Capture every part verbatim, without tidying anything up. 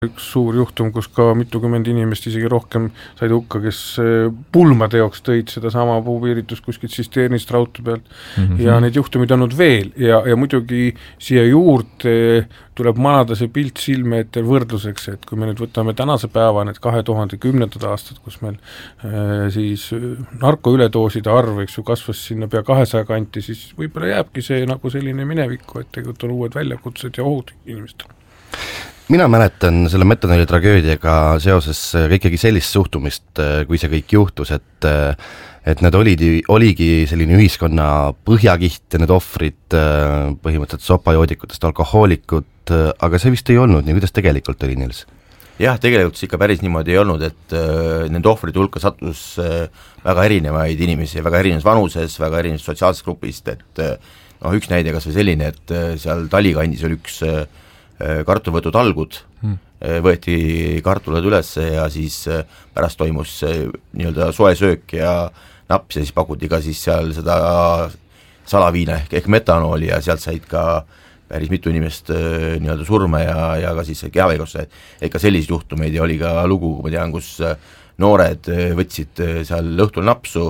üks suur juhtum, kus ka mitukümmend inimest, isegi rohkem said hukka, kes pulmade jaoks tõid seda sama puupiiritust kuskilt Sisternist raudtee pealt mm-hmm. ja neid juhtumid on olnud veel ja, ja muidugi siia juurde tuleb manada see pilt silme ette võrdluseks, et kui me nüüd võtame tänase päeva need kahe tuhande kümnendad aastad, kus meil äh, siis narkoüledooside arv, eks ju, kasvas sinna pea kahesaja kanti, siis võib-olla jääbki see nagu selline minevikku, et tegelikult on uued väljakutsed ja ohud inimestel. Mina mäletan selle metanoli tragöödiaga seoses ikkagi sellist suhtumist, kui see kõik juhtus, et, et need olid, oligi selline ühiskonna põhjakiht ja need ohvrid põhimõtteliselt sopajoodikutest, alkohoolikud, aga see vist ei olnud nii, kuidas tegelikult oli, Nils? Jah, tegelikult see ikka päris niimoodi ei olnud, et äh, nende ohvrite hulka sattus äh, väga erinevaid inimesi, väga erinevas vanuses, väga erinevas sotsiaalsest grupist, et äh, no, üks näide kas või selline, et äh, seal Talikandis oli üks äh, kartulivõtu talgud hmm., võeti kartulad üles ja siis pärast toimus nii-öelda soe söök ja naps ja siis pakuti ka siis seal seda salaviina ehk, ehk metanooli ja sealt said ka päris mitu inimest nii-öelda surma ja, ja ka siis kehaveikosse, et ka selliseid juhtumeid ja oli ka lugu, kui ma tean, kus noored võtsid seal õhtul napsu,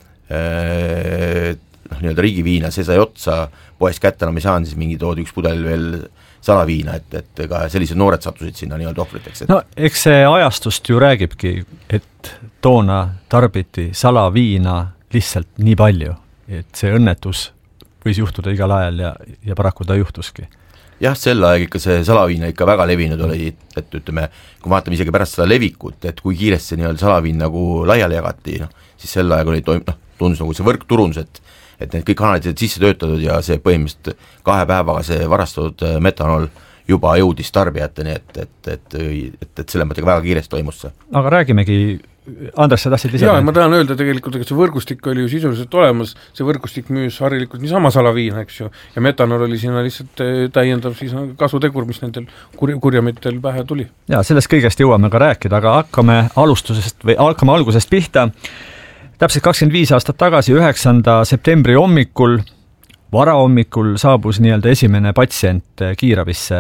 noh, nii-öelda riigiviina, see sai otsa, poest kätte enam ei saanud, siis mingi toodi üks pudel veel salaviina, et, et ka sellised noored sattusid sinna nii-öelda ohvriteks. Et... No eks see ajastust ju räägibki, et toona tarbiti salaviina lihtsalt nii palju, et see õnnetus võis juhtuda igal ajal ja, ja paraku ta juhtuski. Jah, sel aeg ikka see salaviina ikka väga levinud oli, et ütleme, kui vaatame isegi pärast seda levikut, et kui kiiresti nii-öelda salaviin nagu laiali jagati, no, siis sel aeg oli toim-, noh, tundus nagu see võrkturundus, et et need kõik kanalid sisse töötatud ja see põhimõtteliselt kahe päevaga see varastatud metanol juba jõudis tarbijateni, et, et, et, et, et selle mõttega väga kiiresti toimus see. Aga räägimegi, Andres, sa tahtsid lisada? Jaa, ma tahan öelda tegelikult, et see võrgustik oli ju sisuliselt olemas, see võrgustik müüs harilikult niisama salaviina, eks ju, ja metanol oli sinna lihtsalt täiendav siis kasutegur, mis nendel kur- kurjamitel pähe tuli. Jaa, sellest kõigest jõuame ka rääkida, aga hakkame alustusest või hakkame algusest pihta. Täpselt kakskümmend viis aastat tagasi, üheksanda septembri hommikul, varahommikul saabus nii-öelda esimene patsient kiirabisse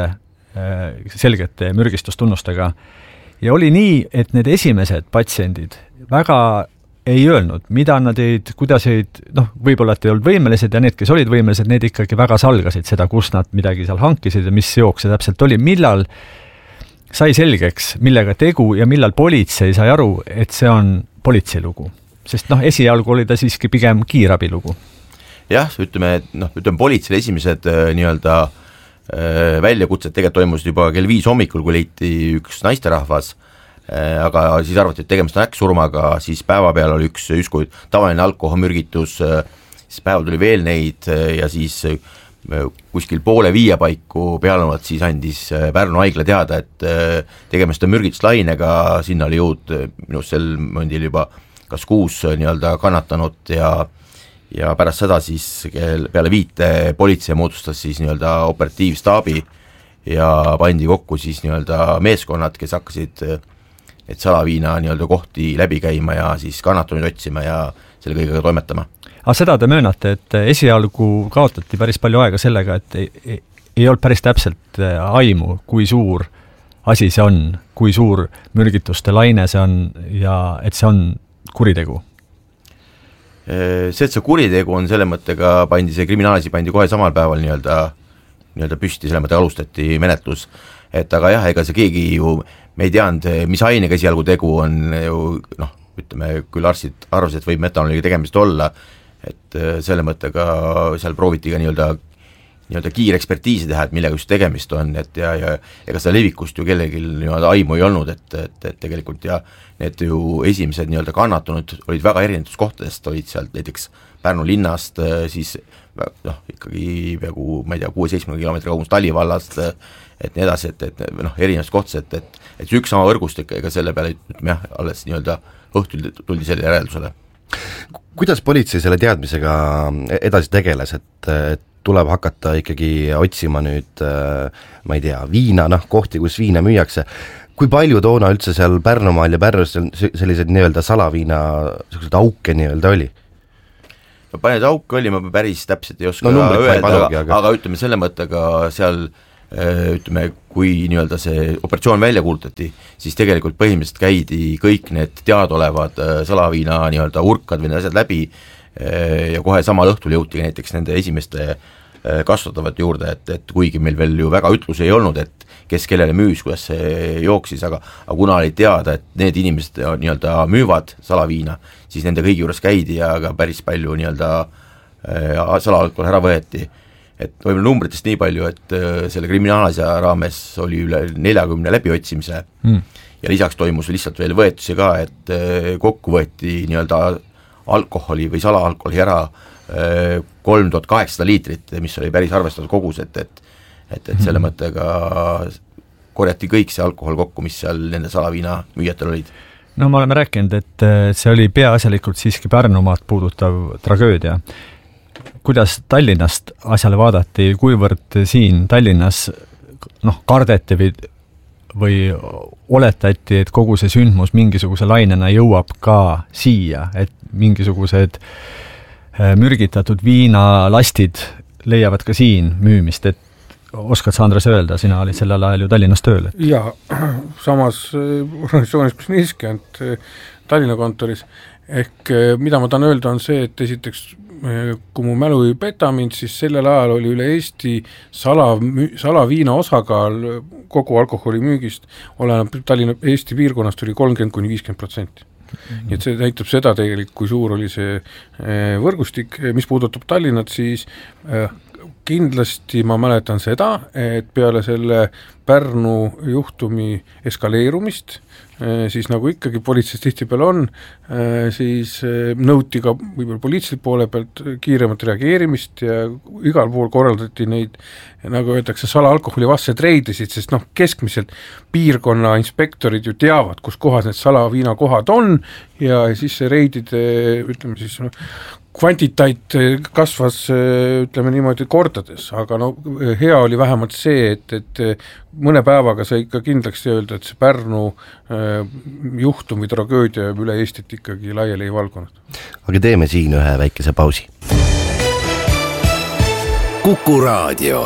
selgete mürgistustunnustega. Ja oli nii, et need esimesed patsiendid väga ei öelnud, mida nad eid, kuidas eid, noh, võib-olla et ei olnud võimelised ja need, kes olid võimelised, need ikkagi väga salgasid seda, kus nad midagi seal hankisid ja mis jook see täpselt oli. Millal sai selgeks, millega tegu ja millal politsei sai aru, et see on politseilugu? Sest noh, esialgu oli ta siiski pigem kiirabilugu. Jah, ütleme, noh, ütleme politseil esimesed äh, nii-öelda äh, väljakutsed tegelikult toimusid juba kell viis hommikul, kui leiti üks naisterahvas, äh, aga siis arvati, et tegemist on äkksurmaga, siis päeva peal oli üks üskuid tavaline alkoholmürgitus, äh, siis päeval tuli veel neid äh, ja siis äh, kuskil poole viie paiku pealunult siis andis äh, Pärnu haigla teada, et äh, tegemist on mürgituslainega, sinna oli jõud äh, minust sel mõndil juba kas kuus nii-öelda kannatanud ja, ja pärast seda siis peale viite politsei moodustas siis nii-öelda operatiivstaabi ja pandi kokku siis nii-öelda meeskonnad, kes hakkasid et salaviina nii-öelda kohti läbi käima ja siis kannatunuid otsima ja selle kõigega toimetama. Aga seda te möönate, et esialgu kaotati päris palju aega sellega, et ei, ei, ei olnud päris täpselt aimu, kui suur asi see on, kui suur mürgituste laine see on ja et see on kuritegu? See, et see kuritegu on selle mõttega, pandi see kriminaalasi pandi kohe samal päeval nii-öelda, nii-öelda püsti, selle mõttega alustati menetlus, et aga jah, ega see keegi ju, me ei teanud, mis ainega esialgu tegu on ju, noh, ütleme, küll arstid arvasid, et võib metanoliga tegemist olla, et selle mõttega seal prooviti ka nii-öelda nii-öelda kiire ekspertiisi teha, et millega just tegemist on, et ja, ja ega seda levikust ju kellelgi nii-öelda aimu ei olnud, et, et, et tegelikult ja need ju esimesed nii-öelda kannatunud olid väga erinevatest kohtadest, olid sealt näiteks Pärnu linnast, siis noh, ikkagi peaaegu, ma ei tea, kuue-seitsme kilomeetri kaugus Talivallast, et nii edasi, et, et noh, erinevatest kohtadest, et, et, et üks sama võrgustik, ega selle peale ütleme jah, alles nii-öelda õhtul tuldi selle järeldusele. Kuidas politsei selle teadmisega edasi tegeles, et, et tuleb hakata ikkagi otsima nüüd, ma ei tea, viina, noh, kohti, kus viina müüakse. Kui palju toona üldse seal Pärnumaal ja Pärnus sellised nii-öelda salaviina sellised auke nii-öelda oli? No paned auke oli, ma päris täpselt ei oska no, öelda, aga, aga ütleme selle mõttega seal ütleme, kui nii-öelda see operatsioon välja kuulutati, siis tegelikult põhimõtteliselt käidi kõik need teadaolevad salaviina nii-öelda urkad või need asjad läbi ja kohe samal õhtul jõuti näiteks nende esimeste kasutatavate juurde, et, et kuigi meil veel ju väga ütlusi ei olnud, et kes kellele müüs, kuidas see jooksis, aga, aga kuna oli teada, et need inimesed nii-öelda müüvad salaviina, siis nende kõigi juures käidi ja ka päris palju nii-öelda salaalkohol ära võeti. Et võib-olla numbritest nii palju, et selle kriminaalasja raames oli üle neljakümne läbiotsimise mm. ja lisaks toimus lihtsalt veel võetusi ka, et kokku võeti nii-öelda alkoholi või salaalkoholi ära kolm tuhat kaheksasada liitrit, mis oli päris arvestatud kogus, et, et, et, et selle mõttega korjati kõik see alkohol kokku, mis seal nende salaviina müüjatel olid. No me oleme rääkinud, et see oli peaasjalikult siiski Pärnumaad puudutav tragöödia. Kuidas Tallinnast asjale vaadati, kuivõrd siin Tallinnas noh, kardeti või, või oletati, et kogu see sündmus mingisuguse lainena jõuab ka siia, et mingisugused mürgitatud viinalastid leiavad ka siin müümist, et oskad sa, Andres, öelda, sina olid sellel ajal ju Tallinnas tööl? Jaa, samas organisatsioonis, kus niiskend Tallinna kontoris, ehk mida ma tahan öelda on see, et esiteks kui mu mälu ei peta mind, siis sellel ajal oli üle Eesti sala, salaviina osakaal kogu alkoholi müügist, oleneb Tallinna Eesti piirkonnast oli kolmkümmend kuni viiskümmend protsenti. Nii et see näitab seda tegelikult, kui suur oli see võrgustik, mis puudutab Tallinnat, siis kindlasti ma mäletan seda, et peale selle Pärnu juhtumi eskaleerumist, siis nagu ikkagi politseis tihtipeale on, siis nõuti ka võib-olla poliitsilise poole pealt kiiremat reageerimist ja igal pool korraldati neid, nagu öeldakse, salaalkoholi vastased reidisid, sest noh, keskmiselt piirkonna inspektorid ju teavad, kus kohas need salaviina kohad on ja siis see reidide, ütleme siis kvantitait kasvas, ütleme niimoodi, kordades, aga no hea oli vähemalt see, et, et mõne päevaga sai ikka kindlaks öelda, et see Pärnu juhtum või tragöödia üle Eestit ikkagi laiali ei valgunud. Aga teeme siin ühe väikese pausi. Kuku raadio.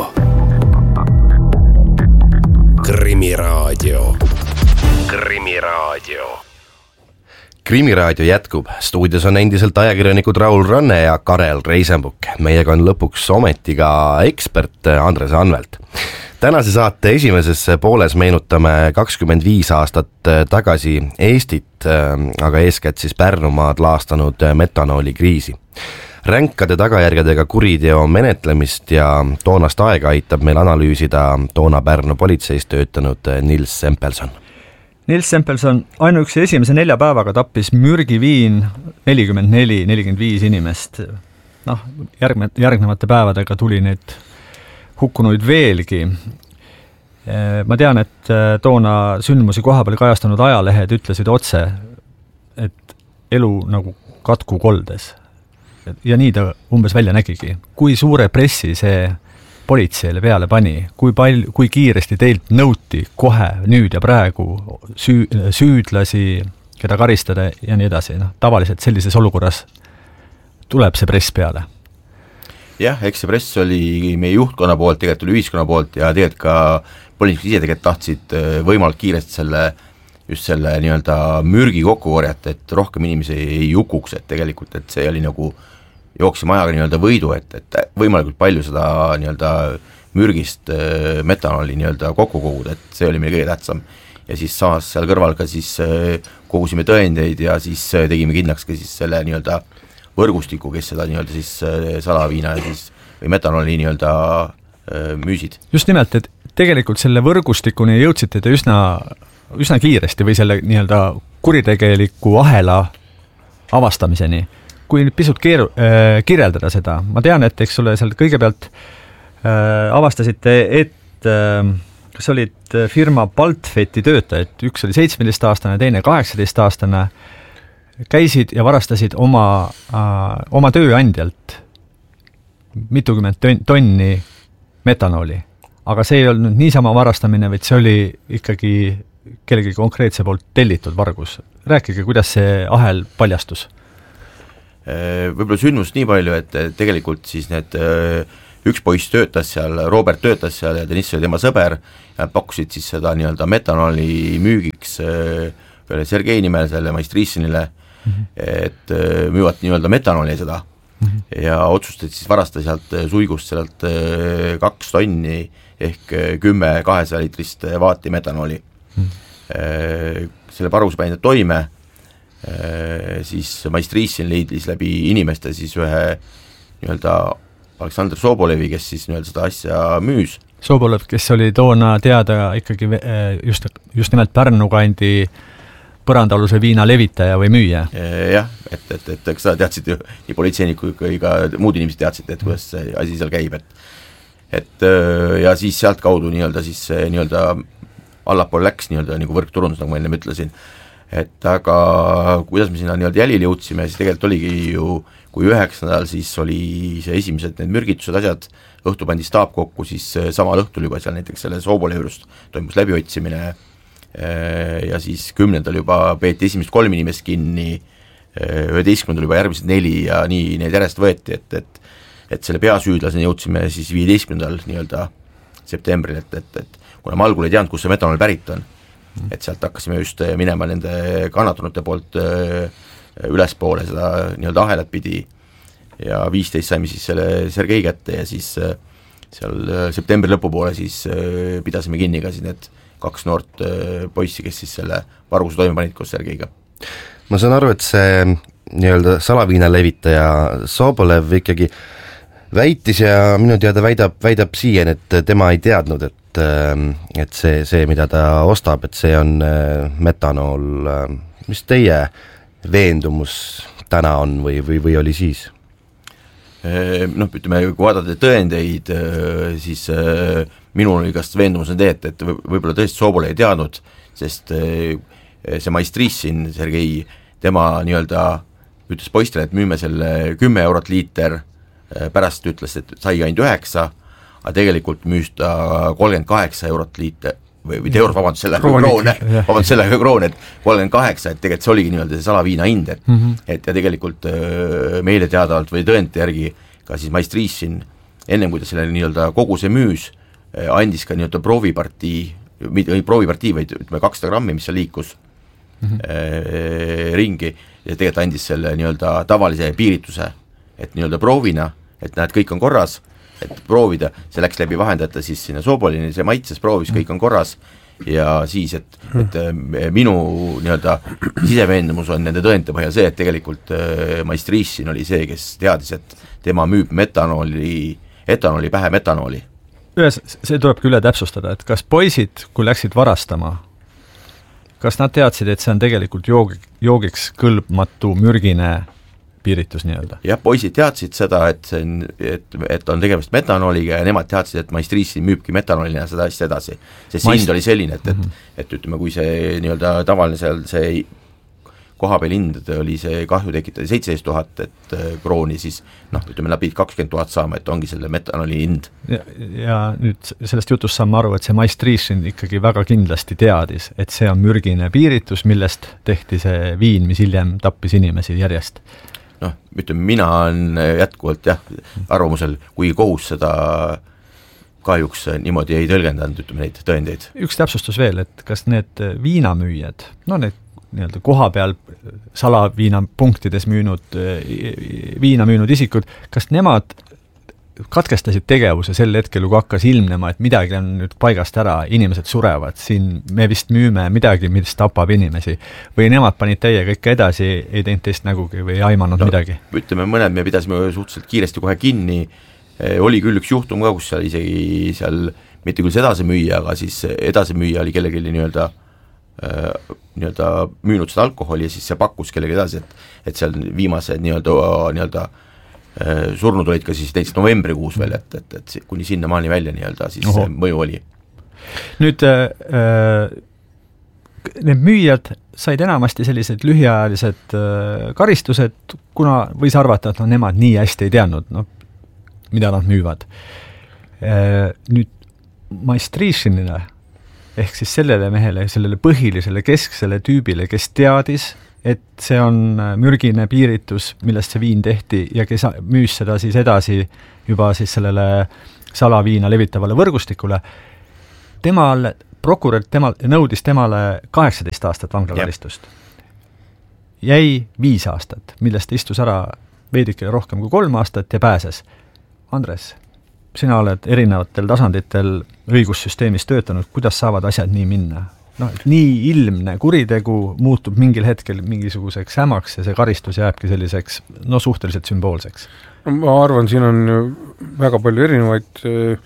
Krimiraadio. Krimiraadio. Krimiraadio jätkub, stuudios on endiselt ajakirjanikud Raul Ranne ja Karel Reisenbuk. Meiega on lõpuks ometi ka ekspert Andres Anvelt. Tänase saate esimeses pooles meenutame kakskümmend viis aastat tagasi Eestit, aga eeskätt siis Pärnumaad laastanud metanooli kriisi. Ränkade tagajärgedega kuriteo menetlemist ja toonast aega aitab meil analüüsida toona Pärnu politseis töötanud Nils Sempelson. Nils Sempelson ainuüksi esimese nelja päevaga tappis mürgiviin nelikümmend neli nelikümmend viis inimest. Noh, järgne, järgnevate päevadega tuli neid hukkunuid veelgi. Ma tean, et toona sündmusi kohapeal kajastanud ajalehed ütlesid otse, et elu nagu katku koldes. Ja nii ta umbes välja nägigi. Kui suure pressi see politseile peale pani, kui palju, kui kiiresti teilt nõuti kohe nüüd ja praegu süü, süüdlasi, keda karistada ja nii edasi. No, tavaliselt sellises olukorras tuleb see press peale. Jah, eks see press oli meie juhtkonna poolt, tegelikult oli ühiskonna poolt ja tegelikult ka politseinik ise tegelikult tahtsid võimalikult kiiresti selle, just selle nii-öelda mürgi kokku korjata, et rohkem inimesi ei jukuks, et tegelikult, et see oli nagu jooksime ajaga nii-öelda võidu, et, et võimalikult palju seda nii-öelda mürgist metanooli nii-öelda kokku koguda, et see oli meil kõige tähtsam. Ja siis saas seal kõrval ka siis kogusime tõendeid ja siis tegime kindlaks ka siis selle nii-öelda võrgustiku, kes seda nii-öelda siis salaviina ja siis või metanooli nii-öelda müüsid. Just nimelt, et tegelikult selle võrgustikuni jõudsite te üsna, üsna kiiresti või selle nii-öelda kuritegeliku ahela avastamiseni. Kui nüüd pisut keeru, äh, kirjeldada seda, ma tean, et eks ole seal kõigepealt äh, avastasite, et äh, kas olid firma Baltfeti töötajad, üks oli seitsmeteist aastane, teine kaheksateist aastane, käisid ja varastasid oma, äh, oma tööandjalt mitukümmend tonni metanooli. Aga see ei olnud niisama varastamine, vaid see oli ikkagi kellegi konkreetse poolt tellitud vargus. Rääkige, kuidas see ahel paljastus? Võib-olla sündmust nii palju, et tegelikult siis need üks poiss töötas seal, Robert töötas seal ja Deniss oli tema sõber ja pakkusid siis seda nii-öelda metanooli müügiks ühele Sergei nimelsele Maistrissinile, mm-hmm. et müüvad nii-öelda metanooli seda mm-hmm. ja otsustati siis varastada sealt suigust sealt kaks tonni ehk kümme kahesaja liitrist vaati metanooli. Mm-hmm. Selle parus pani toime, siis Maistrissin leidis läbi inimeste siis ühe nii-öelda Aleksandr Sobolevi, kes siis nii-öelda seda asja müüs. Sobolev, kes oli toona teada ikkagi just, just nimelt Pärnu kandi põrandaluse viina levitaja või müüja. Jah, et, et, et eks sa teadsid ju, nii politseiniku kui ka muud inimesed teadsid, et kuidas see asi seal käib, et, et ja siis sealt kaudu nii-öelda siis nii-öelda allapool läks nii-öelda nagu võrkturundus, nagu ma enne ütlesin. Et aga kuidas me sinna nii-öelda jälile jõudsime, siis tegelikult oligi ju, kui üheksandal siis oli see esimesed need mürgitused asjad, õhtu pandi staap kokku, siis samal õhtul juba seal näiteks selle Sobolevust toimus läbiotsimine ja siis kümnendal juba peeti esimest kolm inimest kinni, üheteistkümnendal juba järgmised neli ja nii need järjest võeti, et, et, et selle peasüüdlaseni jõudsime siis viieteistkümnendal nii-öelda septembril, et, et, et kuna ma algul ei teadnud, kus see metanool pärit on, et sealt hakkasime just minema nende kannatunute poolt ülespoole seda nii-öelda ahelat pidi ja viisteist saime siis selle Sergei kätte ja siis seal septembri lõpupoole siis pidasime kinni ka siis need kaks noort poissi, kes siis selle varguse toime panid koos Sergeiga. Ma saan aru, et see nii-öelda salaviina levitaja Sobolev ikkagi väitis ja minu teada väidab, väidab siiani, et tema ei teadnud, et et see, see, mida ta ostab, et see on metanool. Mis teie veendumus täna on või, või, või oli siis? Noh, ütleme, kui vaadata tõendeid, siis minul oli kas veendumus on tee, et, et võib-olla tõesti Sobole ei teadnud, sest see Maistrissin, Sergei, tema nii-öelda ütles poistele, et müüme selle kümme eurot liiter, pärast ütles, et sai ainult üheksa, aga tegelikult müüs ta kolmkümmend kaheksa eurot liiter või, või eurot, vabandust, selle kroone, vabandust, selle kroone, et kolmkümmend kaheksa, et tegelikult see oligi nii-öelda see salaviina hind, et, mm -hmm. et ja tegelikult meile teadavalt või tõendite järgi ka siis Maistrissin, ennem kui ta selle nii-öelda kogu see müüs, andis ka nii-öelda proovipartii, või proovipartii, vaid ütleme kakssada grammi, mis seal liikus mm -hmm. ringi ja tegelikult andis selle nii-öelda tavalise piirituse, et nii-öelda proovina, et näed, kõik on korras, et proovida, see läks läbi vahendajate siis sinna Sobolini, see maitses, proovis, kõik on korras ja siis, et, et minu nii-öelda siseveendumus on nende tõendite põhjal see, et tegelikult Maistrissin oli see, kes teadis, et tema müüb metanooli, etanooli pähe metanooli. Ühes, see tulebki üle täpsustada, et kas poisid, kui läksid varastama, kas nad teadsid, et see on tegelikult joog, joogiks kõlbmatu mürgine piiritus nii-öelda? Jah, poisid teadsid seda, et, see on, et, et on tegemist metanooliga ja nemad teadsid, et Maistrissin müübki metanoolina seda asja edasi. See Maist... hind oli selline, et, et, mm -hmm. et ütleme, kui see nii-öelda tavaline seal see kohapeal hind oli see kahju tekitada seitseteist tuhat, et krooni, siis noh, ütleme, nad pidid kakskümmend tuhat saama, et ongi selle metanooli hind. Ja, ja nüüd sellest jutust saame aru, et see Maistrissin ikkagi väga kindlasti teadis, et see on mürgine piiritus, millest tehti see viin, mis hiljem tappis inimesi järjest. Noh, ütleme, mina on jätkuvalt jah, arvamusel, kui kohus seda kahjuks niimoodi ei tõlgendanud, ütleme neid tõendeid. Üks täpsustus veel, et kas need viinamüüjad, no need nii-öelda koha peal salaviinapunktides müünud, viina müünud isikud, kas nemad katkestasid tegevuse sel hetkel, kui hakkas ilmnema, et midagi on nüüd paigast ära, inimesed surevad, siin me vist müüme midagi, mis tapab inimesi, või nemad panid täiega ikka edasi, ei teinud teist nägugi või ei aimanud no, midagi? Ütleme, mõned me pidasime suhteliselt kiiresti kohe kinni, oli küll üks juhtum ka, kus seal isegi seal, mitte küll see edasimüüja, aga siis edasimüüja oli kellegi nii-öelda nii-öelda müünud seda alkoholi ja siis see pakkus kellegi edasi, et, et seal viimased nii-öelda, nii-öelda surnud olid ka siis näiteks novembrikuus veel, et, et, et kuni sinna maani välja nii-öelda siis Oho. mõju oli. Nüüd äh, need müüjad said enamasti sellised lühiajalised äh, karistused, kuna võis arvata, et no nemad nii hästi ei teadnud, no, mida nad müüvad. Äh, nüüd Maistrissinile ehk siis sellele mehele, sellele põhilisele kesksele tüübile, kes teadis, et see on mürgine piiritus, millest see viin tehti ja kes müüs seda siis edasi juba siis sellele salaviina levitavale võrgustikule. Temal, prokurör temal, nõudis temale kaheksateist aastat vanglakaristust. Jäi viis aastat, millest istus ära veidike rohkem kui kolm aastat ja pääses. Andres, sina oled erinevatel tasanditel õigussüsteemis töötanud, kuidas saavad asjad nii minna? No, nii ilmne kuritegu muutub mingil hetkel mingisuguseks hämaks ja see karistus jääbki selliseks no suhteliselt sümboolseks. Ma arvan, siin on väga palju erinevaid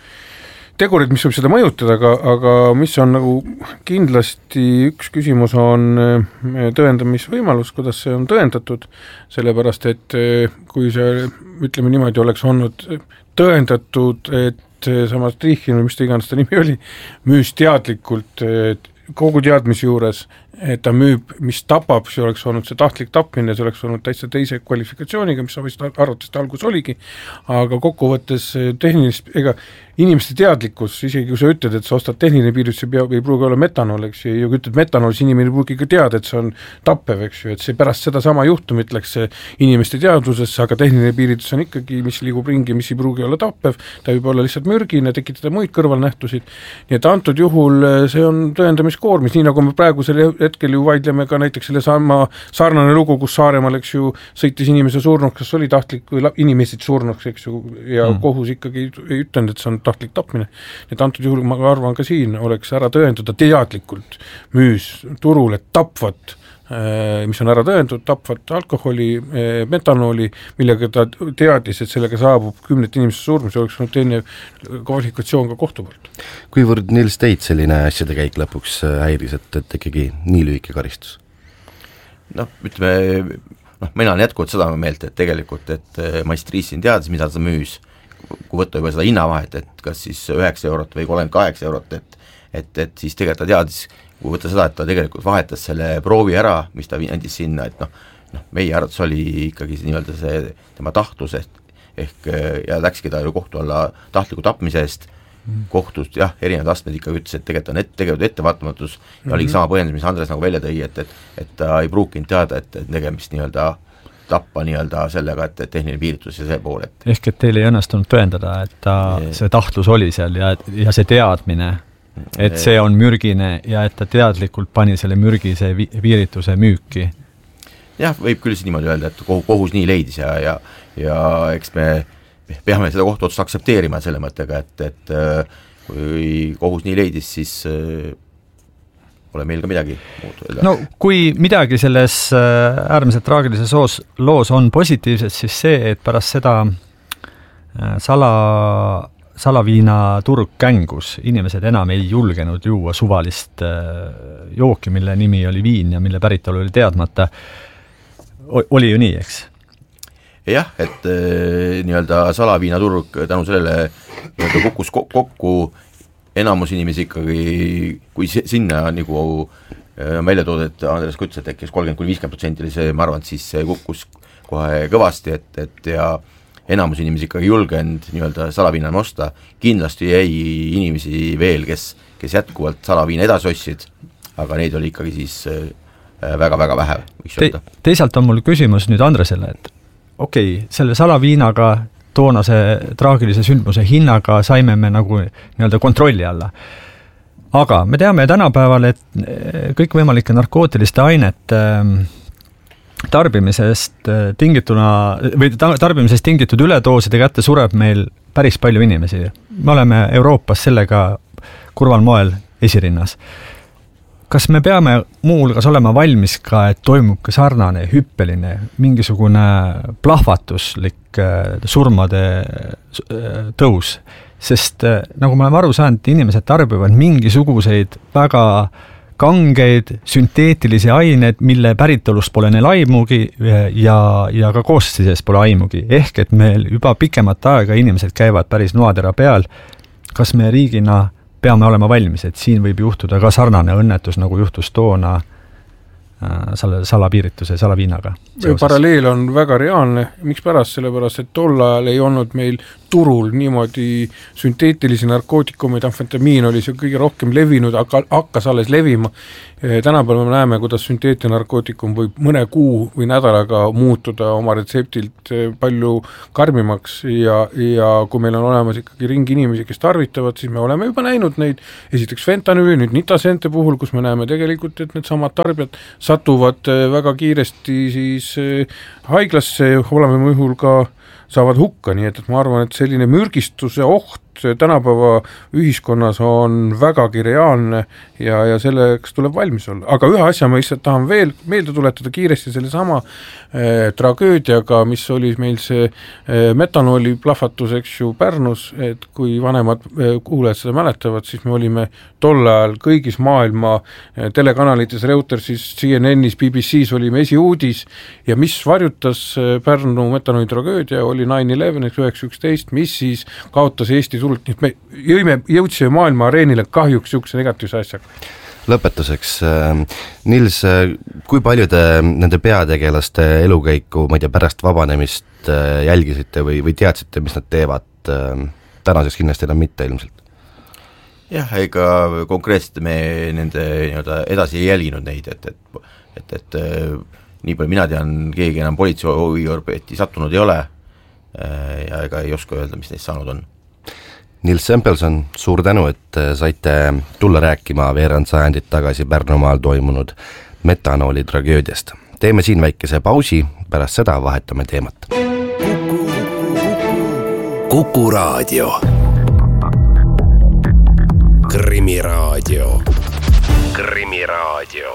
tegurid, mis võib seda mõjutada, aga, aga mis on nagu kindlasti üks küsimus on tõendamisvõimalus, kuidas see on tõendatud, sellepärast et kui see, ütleme niimoodi, oleks olnud tõendatud, et samas Trihhin või mis ta iganes ta nimi oli, müüs teadlikult kogu teadmise juures, et ta müüb, mis tapab, see oleks olnud see tahtlik tapmine, see oleks olnud täitsa teise kvalifikatsiooniga, mis vist arvatavasti algus oligi, aga kokkuvõttes tehnilist, ega inimeste teadlikkus, isegi kui sa ütled, et sa ostad tehniline piiritus, see peab, ei pruugi olla metanol, eks ju, ja kui ütled metanol, siis inimene pruugi ka teada, et see on tappev, eks ju, et see pärast seda sama juhtumit läks see inimeste teadvusesse, aga tehniline piiritus on ikkagi, mis liigub ringi, mis ei pruugi olla tappev, ta võib olla lihtsalt mürgine, tekitada muid kõrvalnähtusid, nii et antud juhul see on tõendamiskoormis, nii nagu me praegu selle hetkel ju vaidleme ka näiteks selle sama sarnane lugu, kus Saaremaal, eks ju, sõitis inimese surnuks, kas oli tahtlik või inimesed surnuks, eks ju, ja mm. kohus ikkagi ei ütlenud, et see on tahtlik tapmine. Et antud juhul ma arvan ka siin oleks ära tõendada teadlikult müüs turule tapvat, mis on ära tõendatud, tapvat alkoholi, metanooli, millega ta teadis, et sellega saabub kümnet inimese surm, see oleks olnud teine kvalifikatsioon ka kohtu poolt. Kuivõrd Nils Teit selline asjade käik lõpuks häiris, et, et ikkagi nii lühike karistus? Noh, ütleme, noh, mina olen jätkuvalt seda meelt, et tegelikult, et Maistrissin teadis, mida ta müüs, kui võtta juba seda hinnavahet, et kas siis üheksa eurot või kolmkümmend kaheksa eurot, et, et, et siis tegelikult ta teadis, kui võtta seda, et ta tegelikult vahetas selle proovi ära, mis ta andis sinna, et noh, noh meie arvates oli ikkagi see, nii-öelda see tema tahtlus ehk, ehk ja läkski ta ju kohtu alla tahtliku tapmise eest, kohtust jah, erinevad astmed ikkagi ütles, et tegelikult on ette, tegelikult ettevaatamatus ja mm-hmm. oligi sama põhjendus, mis Andres nagu välja tõi, et, et, et ta ei pruukinud teada, et, et tegemist nii-öelda tappa nii-öelda sellega, et tehniline piiritus ja see pool, et ehk et teil ei õnnestunud tõendada, et ta, see tahtlus oli seal ja, ja see teadmine, et see on mürgine ja et ta teadlikult pani selle mürgise vi- piirituse müüki. Jah, võib küll siis niimoodi öelda, et kohus nii leidis ja, ja, ja eks me peame seda kohtuotsust aktsepteerima selle mõttega, et, et kui kohus nii leidis, siis pole meil ka midagi muud öelda. No kui midagi selles äärmiselt traagilises loos, loos on positiivset, siis see, et pärast seda sala, salaviina turg kängus, inimesed enam ei julgenud juua suvalist jooki, mille nimi oli viin ja mille päritolu oli teadmata, oli ju nii, eks? Jah, et nii-öelda salaviina turg tänu sellele nii-öelda kukkus kokku enamus inimesi ikkagi, kui sinna nagu on välja toodud, et Andres Kuts, et äkki kolmkümmend kuni viiskümmend protsenti oli see, ma arvan, et siis see kukkus kohe kõvasti, et, et ja enamus inimesi ikkagi julgenud nii-öelda salaviina osta, kindlasti jäi inimesi veel, kes, kes jätkuvalt salaviina edasi ostsid, aga neid oli ikkagi siis väga-väga vähe, võiks öelda. Te, teisalt on mul küsimus nüüd Andresele, et okei, okay, selle salaviinaga toonase traagilise sündmuse hinnaga saime me nagu nii-öelda kontrolli alla. Aga me teame tänapäeval, et kõikvõimalike narkootiliste ainete tarbimisest tingituna või tarbimisest tingitud üledooside kätte sureb meil päris palju inimesi. Me oleme Euroopas sellega kurval moel esirinnas. Kas me peame muuhulgas olema valmis ka, et toimub ka sarnane hüppeline, mingisugune plahvatuslik surmade tõus? Sest nagu me oleme aru saanud, inimesed tarbivad mingisuguseid väga kangeid sünteetilisi aineid, mille päritolust pole neil aimugi ja, ja ka koostisest pole aimugi. Ehk et meil juba pikemat aega inimesed käivad päris noatera peal. Kas me riigina peame olema valmis, et siin võib juhtuda ka sarnane õnnetus, nagu juhtus toona selle salapiirituse, salaviinaga. Paralleel on väga reaalne, miks pärast, sellepärast, et tol ajal ei olnud meil turul niimoodi sünteetilisi narkootikumid, amfetamiin oli see kõige rohkem levinud, aga hakkas alles levima tänapäeval me näeme, kuidas sünteetiline narkootikum võib mõne kuu või nädalaga muutuda oma retseptilt palju karmimaks ja, ja kui meil on olemas ikkagi ringi inimesi, kes tarvitavad, siis me oleme juba näinud neid, esiteks fentanüüli, nüüd nitasente puhul, kus me näeme tegelikult, et need samad tarbijad satuvad väga kiiresti siis haiglasse, oleme mõjul ka saavad hukka, nii et, et ma arvan, et selline mürgistuse oht tänapäeva ühiskonnas on vägagi reaalne ja, ja selleks tuleb valmis olla. Aga ühe asja ma lihtsalt tahan veel meelde tuletada kiiresti selle sama eh, tragöödiaga, mis oli meil see eh, metanooli plahvatus, eks ju, Pärnus, et kui vanemad eh, kuulajad seda mäletavad, siis me olime tol ajal kõigis maailma eh, telekanalites, Reutersis, C N N-is, B B C-s olime esiuudis ja mis varjutas eh, Pärnu metanooli tragöödia oli nine eleven, üheksa üksteist, mis siis kaotas Eesti tult, nii et me jõime, jõudsime maailma areenile kahjuks niisuguse negatiivse asjaga. Lõpetuseks, Nils, kui paljude nende peategelaste elukäiku, ma ei tea, pärast vabanemist jälgisite või, või teadsite, mis nad teevad, tänaseks kindlasti enam mitte ilmselt? Jah, ega konkreetselt me nende nii-öelda edasi ei jälginud neid, et, et, et, et nii palju mina tean, keegi enam politsei orbeeti sattunud ei ole ja ega ei oska öelda, mis neist saanud on. Nils Sempelson, suur tänu, et saite tulla rääkima veerand sajandit tagasi Pärnumaal toimunud metanooli tragöödiast. Teeme siin väikese pausi, pärast seda vahetame teemat. Kuku Raadio. Krimiraadio. Krimiraadio.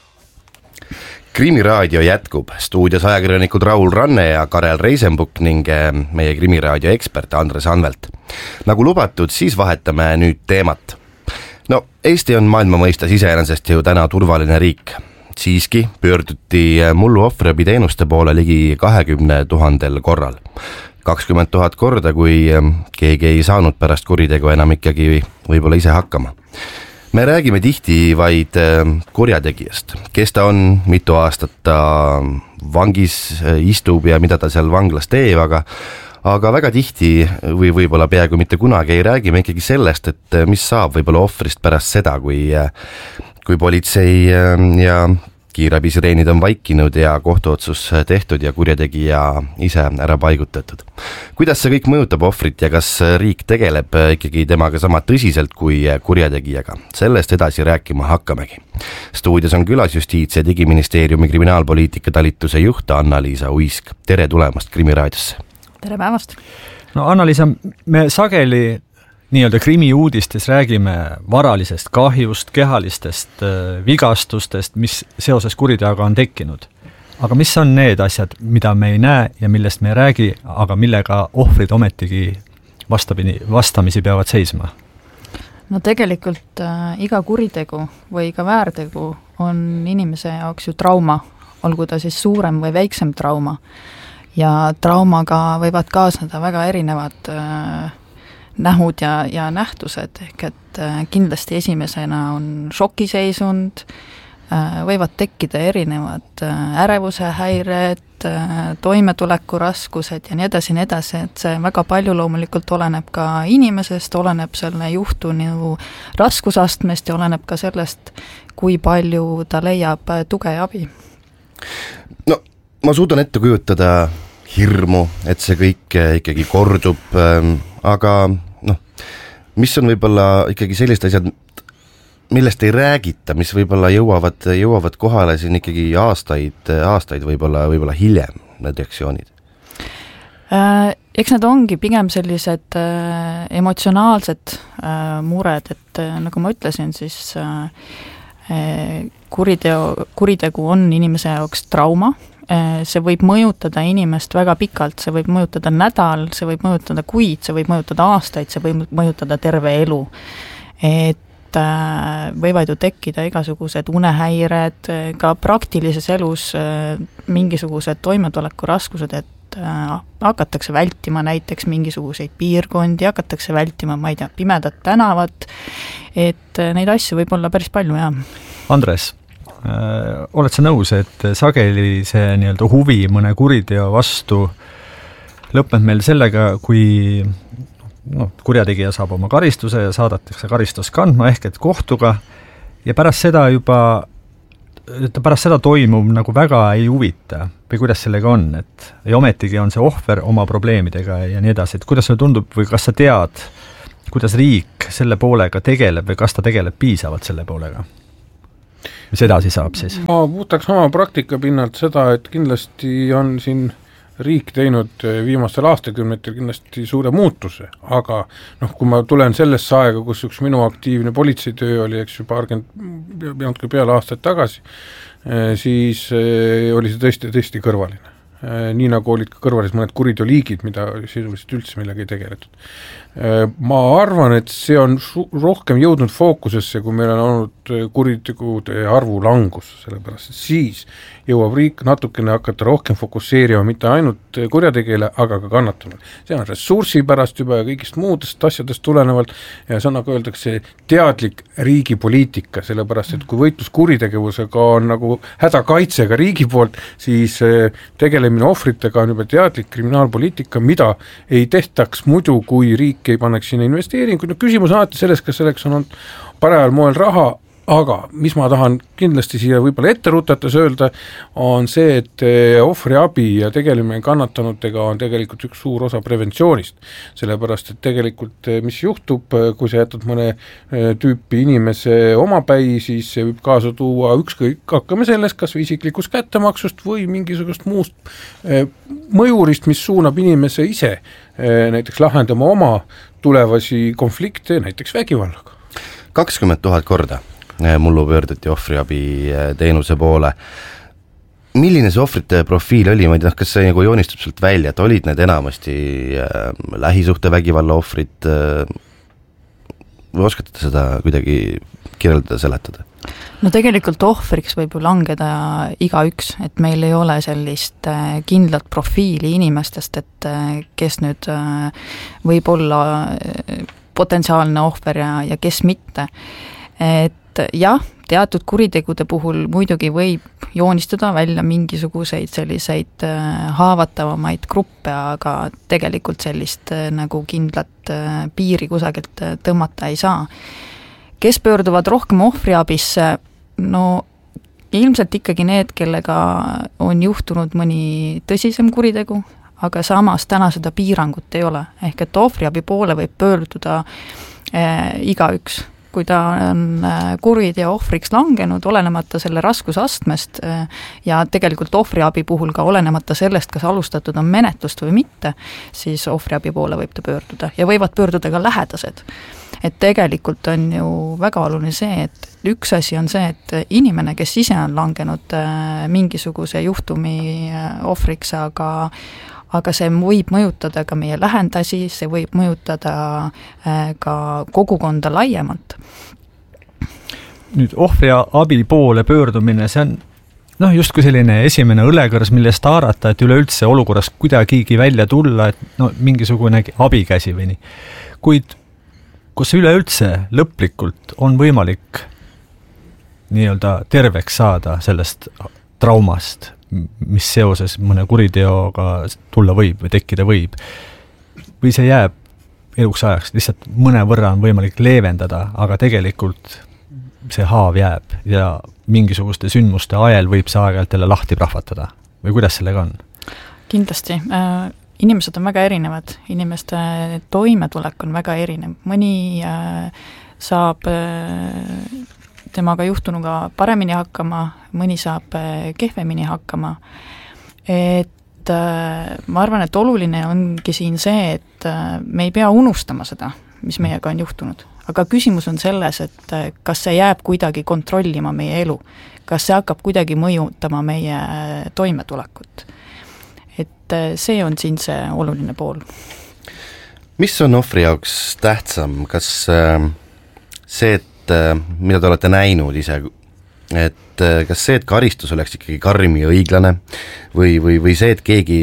Krimiraadio jätkub, stuudios ajakirjanikud Raul Ranne ja Karel Reisenbuk ning meie Krimiraadio ekspert Andres Anvelt. Nagu lubatud, siis vahetame nüüd teemat. No, Eesti on maailma mõistes iseenesest ju täna turvaline riik. Siiski pöörduti mullu ohvriabi teenuste poole ligi kahekümne tuhandel korral. kakskümmend tuhat korda, kui keegi ei saanud pärast kuritegu enam ikkagi võib-olla ise hakkama. Me räägime tihti vaid kurjategijast, kes ta on, mitu aastat ta vangis istub ja mida ta seal vanglas teeb, aga aga väga tihti või võib-olla peaaegu mitte kunagi ei räägime ikkagi sellest, et mis saab võib-olla ohvrist pärast seda, kui, kui politsei ja kiirabisireenid on vaikinud ja kohtuotsus tehtud ja kurjategija ise ära paigutatud. Kuidas see kõik mõjutab ohvrit ja kas riik tegeleb ikkagi temaga sama tõsiselt kui kurjategijaga? Sellest edasi rääkima hakkamegi. Stuudios on külas Justiits- ja Digiministeeriumi kriminaalpoliitika talituse juht Anna-Liisa Uisk. Tere tulemast Krimiraadiosse! Tere päevast! No Anna-Liisa, me sageli nii-öelda krimiuudistes räägime varalisest kahjust, kehalistest vigastustest, mis seoses kuriteoga on tekkinud. Aga mis on need asjad, mida me ei näe ja millest me ei räägi, aga millega ohvrid ometigi vastabini, vastamisi peavad seisma? No tegelikult äh, iga kuritegu või ka väärtegu on inimese jaoks ju trauma, olgu ta siis suurem või väiksem trauma. Ja traumaga võivad kaasneda väga erinevad äh, nähud ja, ja nähtused, ehk et kindlasti esimesena on šokiseisund, võivad tekkida erinevad ärevuse häired, toimetuleku raskused ja nii edasi, nii edasi, et see väga palju loomulikult oleneb ka inimesest, oleneb selle juhtunu raskusastmest ja oleneb ka sellest, kui palju ta leiab tuge ja abi. No, ma suudan ette kujutada hirmu, et see kõik ikkagi kordub, aga noh, mis on võib-olla ikkagi sellised asjad, millest ei räägita, mis võib-olla jõuavad, jõuavad kohale siin ikkagi aastaid, aastaid võib-olla, võib-olla hiljem, need reaktsioonid? Eks need ongi pigem sellised emotsionaalsed mured, et nagu ma ütlesin, siis kuriteo, kuritegu on inimese jaoks trauma, see võib mõjutada inimest väga pikalt, see võib mõjutada nädal, see võib mõjutada kuid, see võib mõjutada aastaid, see võib mõjutada terve elu. Et võivad ju tekkida igasugused unehäired, ka praktilises elus mingisugused toimetuleku raskused, et hakatakse vältima näiteks mingisuguseid piirkondi, hakatakse vältima, ma ei tea, pimedat tänavat, et neid asju võib olla päris palju, jah. Andres, oled sa nõus, et sageli see nii-öelda huvi mõne kuriteo vastu lõpeb meil sellega, kui no, kurjategija saab oma karistuse ja saadatakse karistus kandma ehk et kohtuga ja pärast seda juba et pärast seda toimub nagu väga ei huvita või kuidas sellega on, et ja ometigi on see ohver oma probleemidega ja nii edasi, et kuidas sulle tundub või kas sa tead, kuidas riik selle poolega tegeleb või kas ta tegeleb piisavalt selle poolega? Mis edasi saab siis? Ma puhtaks oma praktika pinnalt seda, et kindlasti on siin riik teinud viimastel aastakümnetel kindlasti suure muutuse, aga noh, kui ma tulen sellesse aega, kus üks minu aktiivne politseitöö oli, eks ju, paarkümmend, natuke peale aastaid tagasi, siis oli see tõesti, tõesti kõrvaline. Nii nagu olid ka kõrvalis mõned kuriteoliigid, mida sisuliselt üldse millega ei tegeletud. Ma arvan, et see on rohkem jõudnud fookusesse, kui meil on olnud kuritegude arvu langus, sellepärast et siis jõuab riik natukene hakata rohkem fokusseerima mitte ainult kurjategijale, aga ka kannatanule. See on ressursi pärast juba ja kõigist muudest asjadest tulenevalt ja see on, nagu öeldakse, teadlik riigi poliitika, sellepärast et kui võitlus kuritegevusega on nagu hädakaitsega riigi poolt, siis tegelemine ohvritega on juba teadlik kriminaalpoliitika, mida ei tehtaks muidu, kui riik ei paneks sinna investeeringuid. No küsimus on alati selles, kas selleks on parajal moel raha, aga mis ma tahan kindlasti siia võib-olla ette rutates öelda, on see, et ohvriabi ja tegelemine kannatanutega on tegelikult üks suur osa preventsioonist. Sellepärast, et tegelikult mis juhtub, kui sa jätad mõne tüüpi inimese omapäi, siis see võib kaasa tuua ükskõik, hakkame sellest kas või isiklikust kättemaksust või mingisugust muust mõjurist, mis suunab inimese ise näiteks lahendama oma tulevasi konflikte, näiteks vägivallaga. kakskümmend tuhat korda mullu pöördati ohvriabi teenuse poole. Milline see ohvrite profiil oli, ma ei tea, kas see nagu joonistub sealt välja, et olid need enamasti äh, lähisuhte vägivalla ohvrid äh, või oskate seda kuidagi kirjeldada, seletada? No tegelikult ohvriks võib ju langeda igaüks, et meil ei ole sellist äh, kindlat profiili inimestest, et äh, kes nüüd äh, võib olla äh, potentsiaalne ohver ja, ja kes mitte. Et jah, teatud kuritegude puhul muidugi võib joonistada välja mingisuguseid selliseid haavatavamaid gruppe, aga tegelikult sellist nagu kindlat piiri kusagilt tõmmata ei saa. Kes pöörduvad rohkem ohvriabisse, no ilmselt ikkagi need, kellega on juhtunud mõni tõsisem kuritegu, aga samas täna seda piirangut ei ole. Ehk et ohvriabi poole võib pöörduda eh, igaüks, kui ta on kuriteo ohvriks langenud, olenemata selle raskusastmest ja tegelikult ohvriabi puhul ka olenemata sellest, kas alustatud on menetlust või mitte, siis ohvriabi poole võib ta pöörduda ja võivad pöörduda ka lähedased. Et tegelikult on ju väga oluline see, et üks asi on see, et inimene, kes ise on langenud mingisuguse juhtumi ohvriks, aga aga see võib mõjutada ka meie lähendasi, see võib mõjutada ka kogukonda laiemalt. Nüüd ohvri abi poole pöördumine, see on noh, justkui selline esimene õlekõrs, millest haarata, et üleüldse olukorras kuidagigi välja tulla, et no mingisugune abikäsi või nii. Kuid kus üleüldse lõplikult on võimalik nii-öelda terveks saada sellest traumast, mis seoses mõne kuriteoga tulla võib või tekkida võib, või see jääb eluks ajaks, lihtsalt mõne võrra on võimalik leevendada, aga tegelikult see haav jääb ja mingisuguste sündmuste ajel võib see aeg-ajalt jälle lahti prahvatada või kuidas sellega on? Kindlasti. Äh, inimesed on väga erinevad, inimeste toimetulek on väga erinev, mõni äh, saab äh, temaga juhtunuga paremini hakkama, mõni saab kehvemini hakkama. Et ma arvan, et oluline ongi siin see, et me ei pea unustama seda, mis meiega on juhtunud. Aga küsimus on selles, et kas see jääb kuidagi kontrollima meie elu, kas see hakkab kuidagi mõjutama meie toimetulekut. Et see on siin see oluline pool. Mis on ohvri jaoks tähtsam, kas see, et mida te olete näinud ise, et kas see, et karistus oleks ikkagi karm ja õiglane või, või, või see, et keegi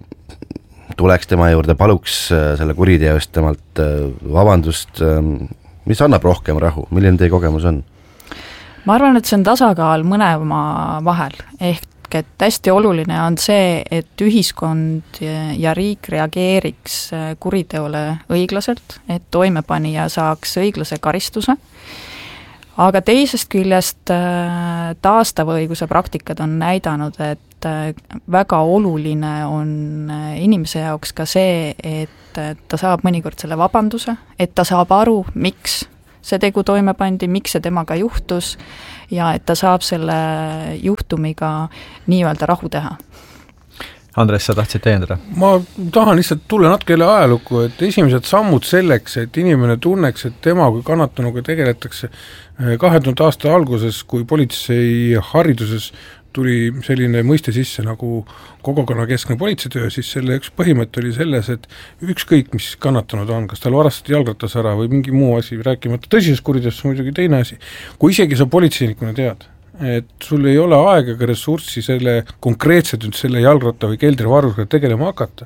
tuleks tema juurde, paluks selle kuriteo eest temalt vabandust, mis annab rohkem rahu, milline teie kogemus on? Ma arvan, et see on tasakaal mõlema vahel, ehk et hästi oluline on see, et ühiskond ja riik reageeriks kuriteole õiglaselt, et toimepanija saaks õiglase karistuse, aga teisest küljest taastava õiguse praktikad on näidanud, et väga oluline on inimese jaoks ka see, et ta saab mõnikord selle vabanduse, et ta saab aru, miks see tegu toime pandi, miks see temaga juhtus ja et ta saab selle juhtumiga nii-öelda rahu teha. Andres, sa tahtsid täiendada? Ma tahan lihtsalt tulla natuke jälle ajalukku, et esimesed sammud selleks, et inimene tunneks, et tema kui kannatanuga tegeletakse kahe tuhande aasta alguses, kui politsei hariduses tuli selline mõiste sisse nagu kogukonnakeskne politseitöö, siis selle üks põhimõte oli selles, et ükskõik, mis kannatanud on, kas tal varastati jalgratas ära või mingi muu asi, rääkimata tõsises kuriteos, muidugi teine asi, kui isegi sa politseinikuna tead, et sul ei ole aega ega ressurssi selle konkreetselt nüüd selle jalgratta või keldrivarusega tegelema hakata,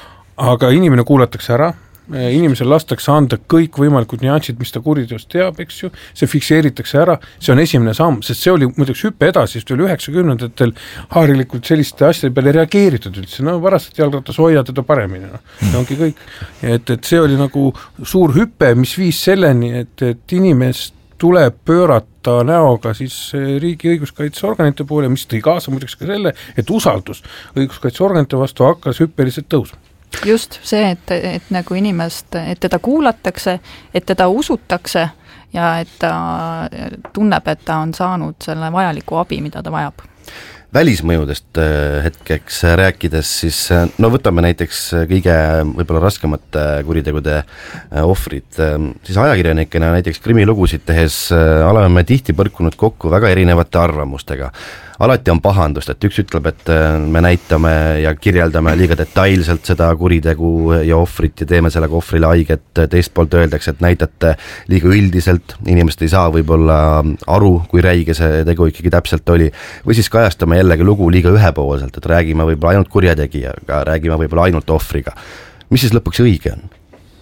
aga inimene kuulatakse ära, inimesel lastakse anda kõik võimalikud nüansid, mis ta kuriteost teab, eks ju, see fikseeritakse ära, see on esimene samm, sest see oli muideks hüppe edasi, sest oli üheksakümnendatel harilikult selliste asjade peale reageeritud üldse, no varastat jalgratas hoia teda paremini, no. See ongi kõik, et, et see oli nagu suur hüppe, mis viis selleni, et, et inimest tuleb pöörata näoga siis riigi õiguskaitseorganite poole, mis tõi kaasa muideks ka selle, et usaldus õiguskaitseorganite vastu hakkas hüppeliselt tõusma. Just see, et, et nagu inimest, et teda kuulatakse, et teda usutakse ja et ta tunneb, et ta on saanud selle vajaliku abi, mida ta vajab. Välismõjudest hetkeks rääkides, siis no võtame näiteks kõige võib-olla raskemate kuritegude ohvrid, siis ajakirjanikena näiteks krimilugusid tehes oleme me tihti põrkunud kokku väga erinevate arvamustega. Alati on pahandust, et üks ütleb, et me näitame ja kirjeldame liiga detailselt seda kuritegu ja ohvrit ja teeme sellega ohvrile haiget, teist poolt öeldakse, et näitate liiga üldiselt, inimesed ei saa võib-olla aru, kui räige see tegu ikkagi täpselt oli, või siis kajastame jällegi lugu liiga ühepoolselt, et räägime võib-olla ainult kurjategijaga, räägime võib-olla ainult ohvriga. Mis siis lõpuks õige on?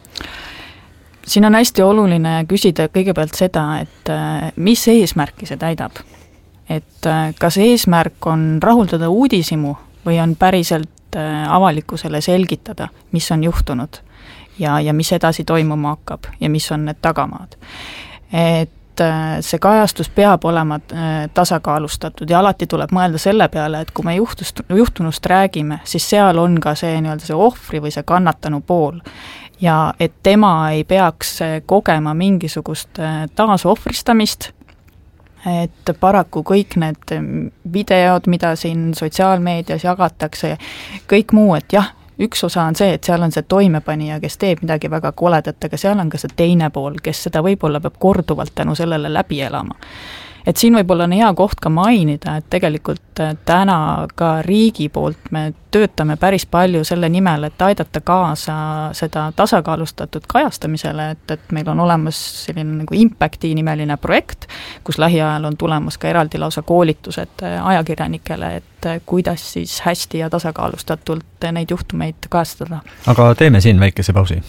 Siin on hästi oluline küsida kõigepealt seda, et mis eesmärki see täidab. Et kas eesmärk on rahuldada uudisimu või on päriselt avalikkusele selgitada, mis on juhtunud ja, ja mis edasi toimuma hakkab ja mis on need tagamaad. Et see kajastus peab olema tasakaalustatud ja alati tuleb mõelda selle peale, et kui me juhtust, juhtunust räägime, siis seal on ka see, nii-öelda see ohvri või see kannatanu pool ja et tema ei peaks kogema mingisugust taasohvristamist, et paraku kõik need videod, mida siin sotsiaalmeedias jagatakse, kõik muu, et jah, üks osa on see, et seal on see toimepanija, kes teeb midagi väga koledat, aga seal on ka see teine pool, kes seda võib-olla peab korduvalt tänu sellele läbi elama. Et siin võib-olla on hea koht ka mainida, et tegelikult täna ka riigi poolt me töötame päris palju selle nimel, et aidata kaasa seda tasakaalustatud kajastamisele, et, et meil on olemas selline nagu Impacti nimeline projekt, kus lähiajal on tulemas ka eraldi lausa koolitused ajakirjanikele, et kuidas siis hästi ja tasakaalustatult neid juhtumeid kajastada. Aga teeme siin väikese pausi.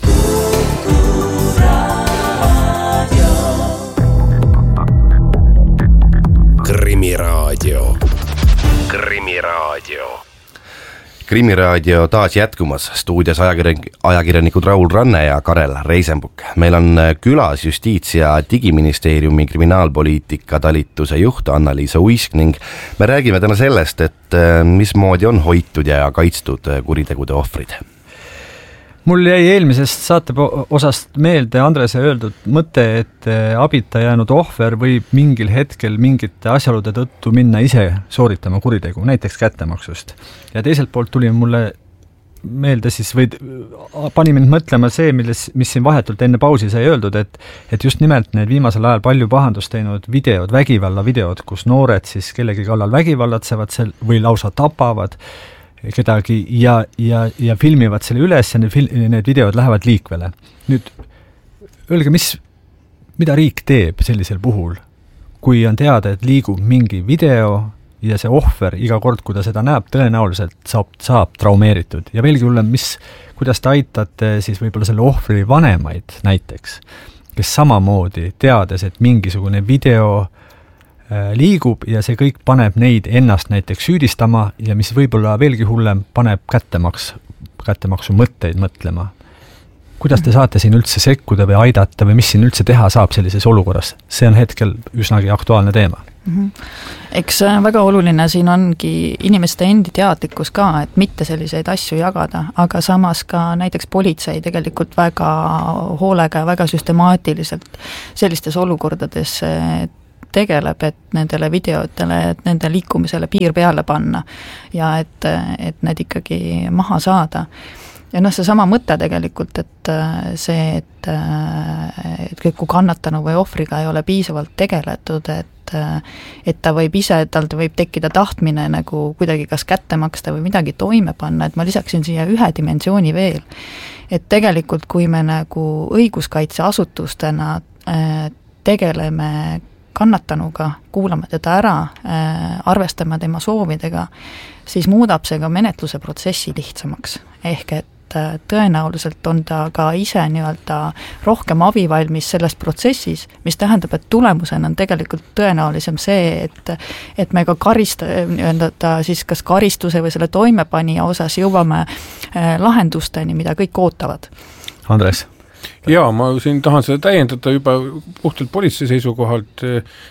Krimiraadio. Krimiraadio. Krimiraadio taas jätkumas, stuudios ajakirjanik, ajakirjanikud Raul Ranne ja Karel Reisenbuk. Meil on külas Justiits- ja Digiministeeriumi kriminaalpoliitika talituse juht Anna-Liisa Uisk ning me räägime täna sellest, et mismoodi on hoitud ja kaitstud kuritegude ohvrid. Mul jäi eelmisest saate osast meelde Andrese öeldud mõte, et abita jäänud ohver võib mingil hetkel mingite asjaolude tõttu minna ise sooritama kuritegu, näiteks kättemaksust. Ja teiselt poolt tuli mulle meelde siis, või pani mind mõtlema see, milles, mis siin vahetult enne pausi sai öeldud, et, et just nimelt need viimasel ajal palju pahandust teinud videod, vägivalla videod, kus noored siis kellegi kallal vägivallatsevad sel, või lausa tapavad kedagi ja, ja, ja filmivad selle üles ja need, fil- need videod lähevad liikvele. Nüüd, öelge, mis, mida riik teeb sellisel puhul, kui on teada, et liigub mingi video ja see ohver iga kord, kui ta seda näeb, tõenäoliselt saab, saab traumeeritud. Ja veelgi hullem, mis, kuidas te aitate siis võib-olla selle ohvri vanemaid näiteks, kes samamoodi teades, et mingisugune video liigub ja see kõik paneb neid ennast näiteks süüdistama ja mis võib-olla veelgi hullem paneb kättemaks, kättemaksu mõtteid mõtlema. kuidas te saate siin üldse sekkuda või aidata või mis siin üldse teha saab sellises olukorras? See on hetkel üsnagi aktuaalne teema. Mm-hmm. Eks väga oluline siin ongi inimeste endi teadlikkus ka, et mitte selliseid asju jagada, aga samas ka näiteks politsei tegelikult väga hoolega ja väga süstemaatiliselt sellistes olukordades tegeleb, et nendele videotele, et nende liikumisele piir peale panna ja et, et need ikkagi maha saada. Ja noh, see sama mõte tegelikult, et see, et, et kui kannatanu või ohvriga ei ole piisavalt tegeletud, et et ta võib ise, tal võib tekkida tahtmine nagu kuidagi kas kätte maksta või midagi toime panna, et ma lisaksin siia ühe dimensiooni veel. Et tegelikult, kui me nagu õiguskaitseasutustena tegeleme kannatanuga, kuulame teda ära, arvestame tema soovidega, siis muudab see ka menetluse protsessi lihtsamaks. Ehk et tõenäoliselt on ta ka ise nii-öelda rohkem abivalmis selles protsessis, mis tähendab, et tulemusena on tegelikult tõenäolisem see, et, et me ka karista, nii-öelda siis kas karistuse või selle toimepanija osas jõuame lahendusteni, mida kõik ootavad. Andres? Jaa, ma siin tahan seda täiendada juba puhtalt politsei seisukohalt.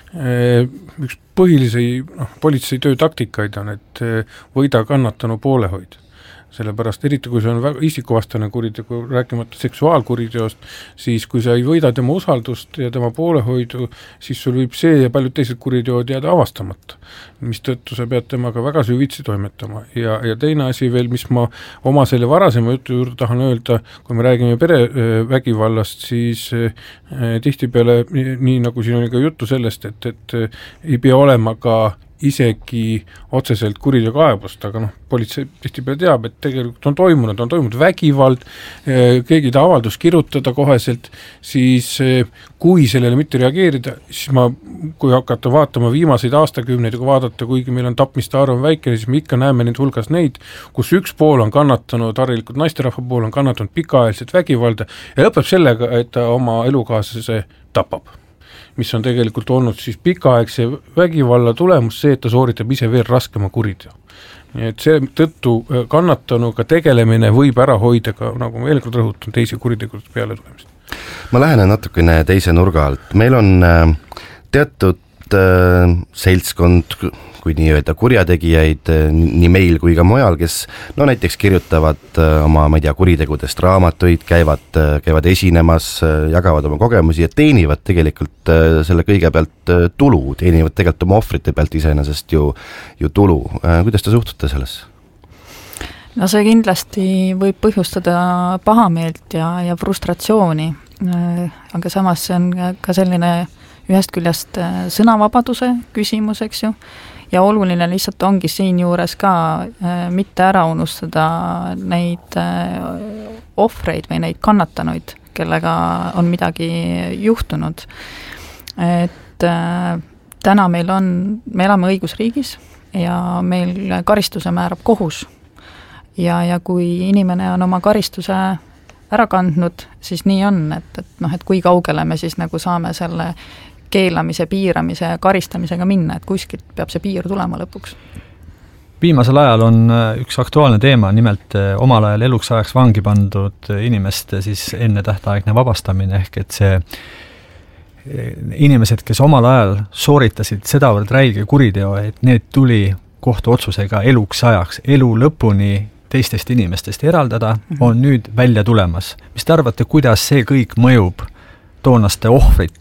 Üks põhilisi noh, politsei töötaktikaid on, et võida kannatanu poolehoid. Sellepärast eriti, kui see on väga isikuvastane kuritegu, rääkimata seksuaalkuriteost, siis kui sa ei võida tema usaldust ja tema poolehoidu, siis sul võib see ja paljud teised kuriteod jääda avastamata, mis tõttu sa pead temaga väga süvitsi toimetama. Ja, ja teine asi veel, mis ma oma selle varasema jutu juurde tahan öelda, kui me räägime perevägivallast, siis eh, tihtipeale, nii nagu siin oli ka juttu sellest, et, et ei pea olema ka isegi otseselt kuriteokaebust, aga noh, politsei tihtipeale teab, et tegelikult on toimunud, on toimunud vägivald, keegi ta avaldus kirjutada koheselt, siis kui sellele mitte reageerida, siis ma, kui hakata vaatama viimaseid aastakümneid ja kui vaadata, kuigi meil on tapmiste arv on väike, siis me ikka näeme neid hulgas neid, kus üks pool on kannatanud, harilikult naisterahva pool on kannatanud pikaajaliselt vägivalda ja lõpeb sellega, et ta oma elukaaslase tapab, mis on tegelikult olnud siis pikaaegse vägivalla tulemus see, et ta sooritab ise veel raskema kuriteo. Nii et see tõttu kannatanuga tegelemine võib ära hoida ka, nagu ma veel kord rõhutan, teisi kuritegudest peale tulemist. Ma lähenen natukene teise nurga alt. Meil on teatud seltskond, kui nii öelda, kurjategijaid nii meil kui ka mujal, kes no näiteks kirjutavad oma, ma ei tea, kuritegudest raamatuid, käivad, käivad esinemas, jagavad oma kogemusi ja teenivad tegelikult selle kõige pealt tulu, teenivad tegelikult oma ohvrite pealt iseenesest ju, ju tulu. Kuidas te suhtute selles? No see kindlasti võib põhjustada pahameelt ja, ja frustratsiooni, aga samas see on ka selline ühest küljest sõnavabaduse küsimus, eks ju, ja oluline lihtsalt ongi siin juures ka mitte ära unustada neid ohvreid või neid kannatanuid, kellega on midagi juhtunud. Et täna meil on, me elame õigusriigis ja meil karistuse määrab kohus. Ja, ja kui inimene on oma karistuse ära kandnud, siis nii on, et, et, noh, et kui kaugele me siis nagu saame selle keelamise, piiramise ja karistamisega minna, et kuskilt peab see piir tulema lõpuks. Viimasel ajal on üks aktuaalne teema, nimelt omal ajal eluks ajaks vangi pandud inimeste siis enne tähtaegne vabastamine, ehk et see inimesed, kes omal ajal sooritasid sedavõrd räige kuriteo, et need tuli kohtuotsusega eluks ajaks, elu lõpuni teistest inimestest eraldada, on nüüd välja tulemas. Mis te arvate, kuidas see kõik mõjub toonaste ohvrite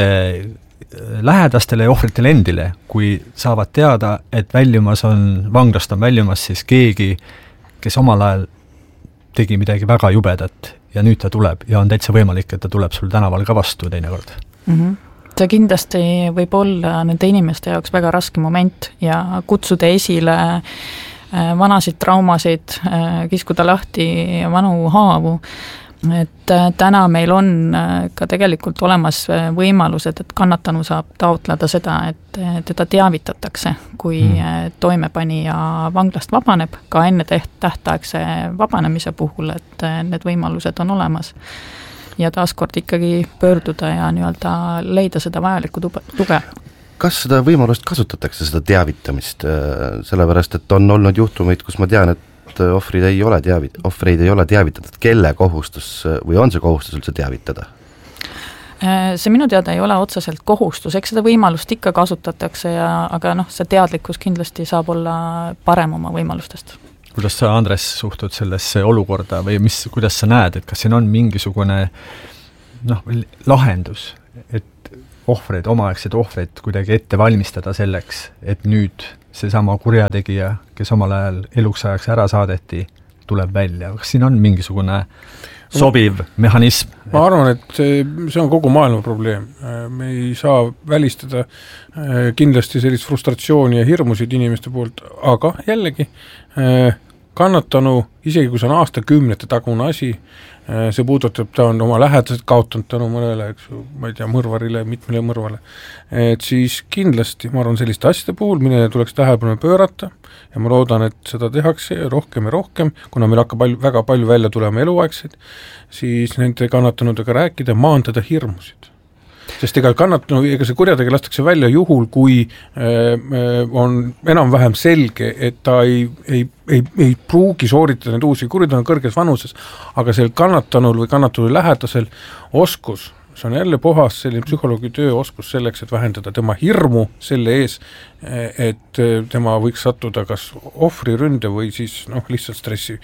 lähedastele ja ohvritele endile, kui saavad teada, et väljumas on, vanglast on väljumas siis keegi, kes omal ajal tegi midagi väga jubedat ja nüüd ta tuleb ja on täitsa võimalik, et ta tuleb sul tänaval ka vastu teinekord. Mm-hmm. See kindlasti võib olla nende inimeste jaoks väga raske moment ja kutsuda esile vanasid traumasid, kiskuda lahti vanu haavu. Et täna meil on ka tegelikult olemas võimalused, et kannatanu saab taotleda seda, et teda teavitatakse, kui hmm. toimepanija vanglast vabaneb, ka enne tähtaegse vabanemise puhul, et need võimalused on olemas. Ja taaskord ikkagi pöörduda ja nii-öelda leida seda vajalikku tuge. Kas seda võimalust kasutatakse, seda teavitamist, sellepärast, et on olnud juhtumeid, kus ma tean, et et ohvrid ei ole teavit-, ohvreid ei ole teavitatud, kelle kohustus või on see kohustus üldse teavitada? See minu teada ei ole otseselt kohustus, eks seda võimalust ikka kasutatakse, ja, aga noh, see teadlikkus kindlasti saab olla parem oma võimalustest. Kuidas sa, Andres, suhtud sellesse olukorda või mis, kuidas sa näed, et kas siin on mingisugune noh, lahendus, et ohvreid, omaaegseid ohvreid kuidagi ette valmistada selleks, et nüüd seesama kurjategija, kes omal ajal eluks ajaks ära saadeti, tuleb välja. Kas siin on mingisugune sobiv mehhanism? Ma arvan, et see on kogu maailma probleem. Me ei saa välistada kindlasti sellist frustratsiooni ja hirmusid inimeste poolt, aga jällegi kannatanu, isegi kui see on aastakümnete tagune asi, see puudutab, ta on oma lähedased kaotanud tänu mõnele, eks ju, ma ei tea, mõrvarile, mitmele mõrvale. Et siis kindlasti, ma arvan, selliste asjade puhul, mille tuleks tähelepanu pöörata, ja ma loodan, et seda tehakse rohkem ja rohkem, kuna meil hakkab palju, väga palju välja tulema eluaegseid, siis nende kannatanudega rääkida, maandada hirmusid. Sest ega kannatanu, ega see kurjategi lastakse välja juhul, kui äh, on enam-vähem selge, et ta ei, ei, ei, ei pruugi sooritada neid uusi kurid, on kõrges vanuses, aga sel kannatanul või kannatanul lähedasel oskus, see on jälle puhas selline psühholoogi töö oskus selleks, et vähendada tema hirmu selle ees, et tema võiks sattuda kas ohvriründe või siis noh, lihtsalt stressi.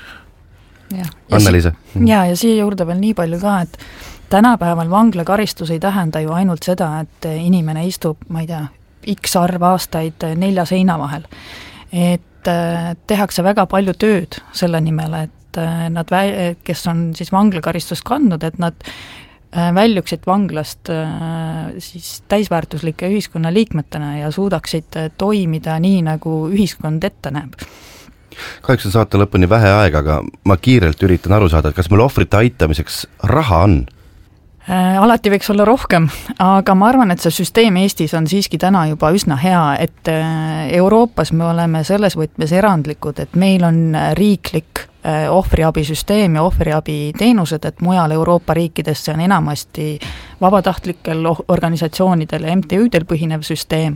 Anna-Liisa. Ja, ja siia juurde veel nii palju ka, et tänapäeval vanglakaristus ei tähenda ju ainult seda, et inimene istub, ma ei tea, x arv aastaid nelja seina vahel. Et tehakse väga palju tööd selle nimel, et nad, kes on siis vanglakaristust kandnud, et nad väljuksid vanglast siis täisväärtuslike ühiskonna liikmetena ja suudaksid toimida nii, nagu ühiskond ette näeb. Kahjuks on saate lõpuni vähe aega, aga ma kiirelt üritan aru saada, et kas meil ohvrite aitamiseks raha on? Alati võiks olla rohkem, aga ma arvan, et see süsteem Eestis on siiski täna juba üsna hea, et Euroopas me oleme selles võtmes erandlikud, et meil on riiklik ohvriabisüsteem ja ohvriabiteenused, et mujal Euroopa riikides see on enamasti vabatahtlikel organisatsioonidel ja M T Ü-del põhinev süsteem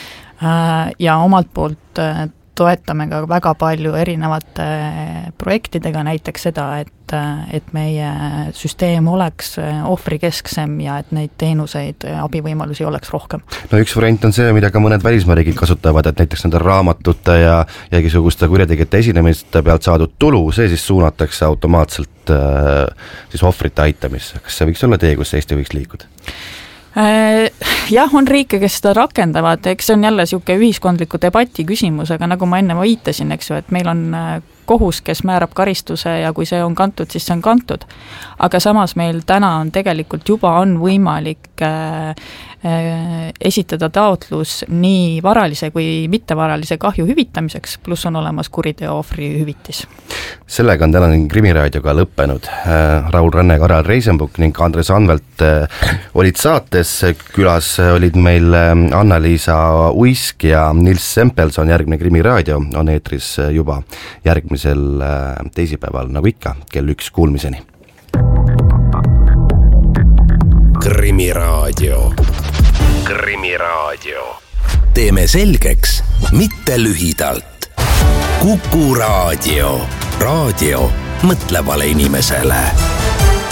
ja omalt poolt toetame ka väga palju erinevate projektidega, näiteks seda, et, et meie süsteem oleks ohvrikesksem ja et neid teenuseid, abivõimalusi oleks rohkem. No üks variant on see, mida ka mõned välismaariigid kasutavad, et näiteks nende raamatute ja jägisuguste kurjategijate esinemiste pealt saadud tulu, see siis suunatakse automaatselt siis ohvrite aitamisse. Kas see võiks olla tee, kus Eesti võiks liikuda? Jah, on riike, kes seda rakendavad, eks see on jälle siuke ühiskondliku debati küsimus, aga nagu ma enne viitasin, eks ju, et meil on kohus, kes määrab karistuse ja kui see on kantud, siis see on kantud. Aga samas meil täna on tegelikult juba on võimalik esitada taotlus nii varalise kui mittevaralise kahju hüvitamiseks, pluss on olemas kuriteo ohvri hüvitis. Sellega on tänane Krimiraadioga lõppenud. Raul Ranne, Karel Reisenbuk ning Andres Anvelt olid saates, külas olid meil Anna-Liisa Uisk ja Nils Sempelson. Järgmine Krimiraadio on eetris juba järgmisel teisipäeval, nagu ikka, kell üks kuulmiseni. Krimiraadio. Krimiraadio. Teeme selgeks, mitte lühidalt. Kuku Raadio. Raadio mõtlevale inimesele.